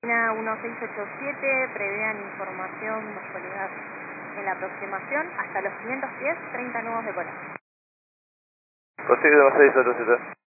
Línea 1687, prevean información bajo oleaje en la aproximación hasta los 500 pies, 30 nudos de cola. Prosigue 1687.